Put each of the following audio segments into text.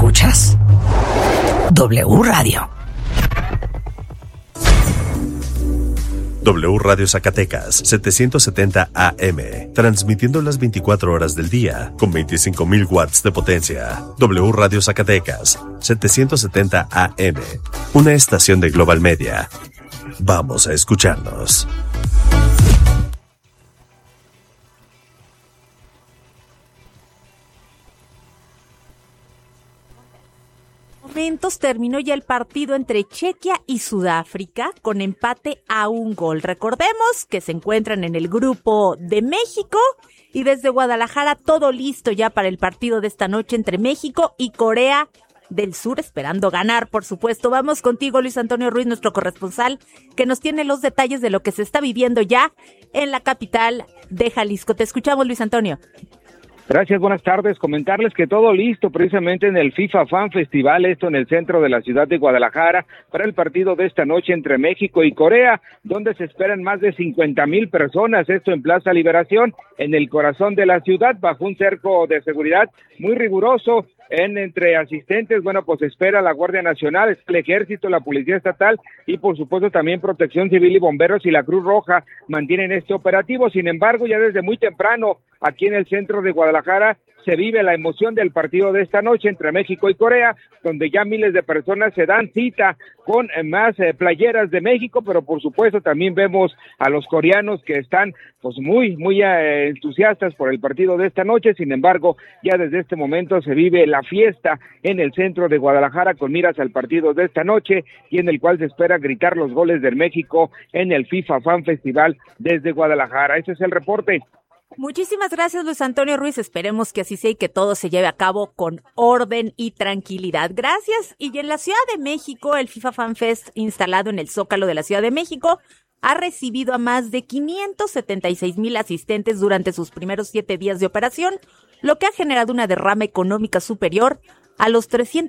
Escuchas W Radio. W Radio Zacatecas, 770 AM, transmitiendo las 24 horas del día, con 25,000 watts de potencia. W Radio Zacatecas, 770 AM, una estación de Global Media. Vamos a escucharnos. Terminó ya el partido entre Chequia y Sudáfrica con empate a 1 gol. Recordemos que se encuentran en el grupo de México y desde Guadalajara todo listo ya para el partido de esta noche entre México y Corea del Sur, esperando ganar, por supuesto. Vamos contigo, Luis Antonio Ruiz, nuestro corresponsal, que nos tiene los detalles de lo que se está viviendo ya en la capital de Jalisco. Te escuchamos, Luis Antonio. Gracias, buenas tardes. Comentarles que todo listo precisamente en el FIFA Fan Festival, esto en el centro de la ciudad de Guadalajara, para el partido de esta noche entre México y Corea, donde se esperan más de 50,000 personas, esto en Plaza Liberación, en el corazón de la ciudad, bajo un cerco de seguridad muy riguroso. Entre asistentes, bueno, pues espera la Guardia Nacional, el Ejército, la Policía Estatal y por supuesto también Protección Civil y Bomberos y la Cruz Roja mantienen este operativo. Sin embargo, ya desde muy temprano aquí en el centro de Guadalajara se vive la emoción del partido de esta noche entre México y Corea, donde ya miles de personas se dan cita con más playeras de México, pero por supuesto también vemos a los coreanos que están pues muy entusiastas por el partido de esta noche. Sin embargo, ya desde este momento se vive la fiesta en el centro de Guadalajara con miras al partido de esta noche y en el cual se espera gritar los goles del México en el FIFA Fan Festival desde Guadalajara. Ese es el reporte. Muchísimas gracias, Luis Antonio Ruiz. Esperemos que así sea y que todo se lleve a cabo con orden y tranquilidad. Gracias. Y en la Ciudad de México, el FIFA Fan Fest instalado en el Zócalo de la Ciudad de México ha recibido a más de 576,000 asistentes durante sus primeros 7 días de operación, lo que ha generado una derrama económica superior a los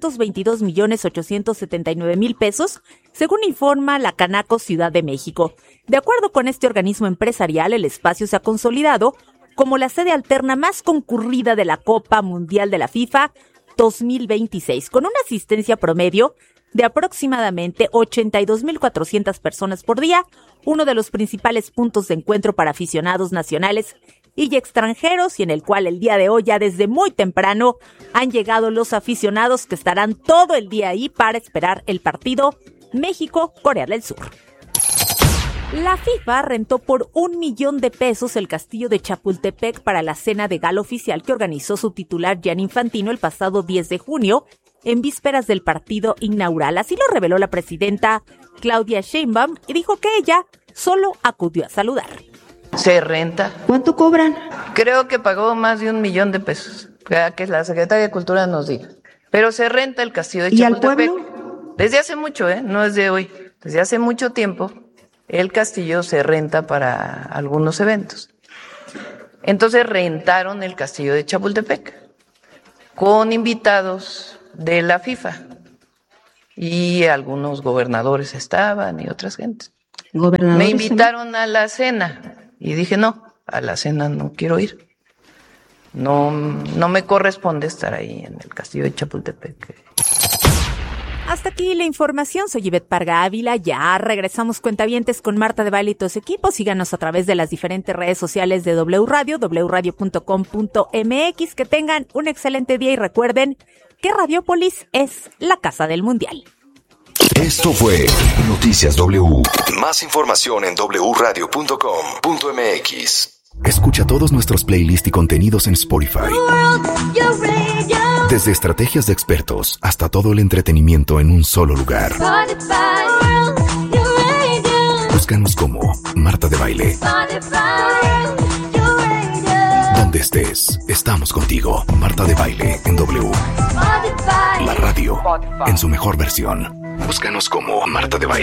322,879,000 pesos, según informa la Canaco Ciudad de México. De acuerdo con este organismo empresarial, el espacio se ha consolidado como la sede alterna más concurrida de la Copa Mundial de la FIFA 2026, con una asistencia promedio de aproximadamente 82,400 personas por día, uno de los principales puntos de encuentro para aficionados nacionales y extranjeros, y en el cual el día de hoy, ya desde muy temprano, han llegado los aficionados que estarán todo el día ahí para esperar el partido México-Corea del Sur. La FIFA rentó por $1,000,000 el castillo de Chapultepec para la cena de gala oficial que organizó su titular Gianni Infantino el pasado 10 de junio, en vísperas del partido inaugural. Así lo reveló la presidenta Claudia Sheinbaum y dijo que ella solo acudió a saludar. Se renta. ¿Cuánto cobran? Creo que pagó más de $1,000,000. Que la Secretaría de Cultura nos diga. Pero se renta el castillo de Chapultepec. ¿Y al pueblo? Desde hace mucho, no es de hoy. Desde hace mucho tiempo, el castillo se renta para algunos eventos. Entonces rentaron el castillo de Chapultepec con invitados de la FIFA. Y algunos gobernadores estaban y otras gentes. Me invitaron a la cena. Y dije, no, a la cena no quiero ir. No me corresponde estar ahí en el castillo de Chapultepec. Hasta aquí la información. Soy Ivette Parga Ávila. Ya regresamos, cuentavientes, con Marta de Baile y todo su equipo. Síganos a través de las diferentes redes sociales de W Radio, wradio.com.mx. Que tengan un excelente día y recuerden que Radiopolis es la casa del mundial. Esto fue Noticias W. Más información en wradio.com.mx. Escucha todos nuestros playlists y contenidos en Spotify. Desde estrategias de expertos hasta todo el entretenimiento en un solo lugar. Búscanos como Marta de Baile. Donde estés, estamos contigo. Marta de Baile en W. La radio en su mejor versión. Búscanos como Marta de Baile.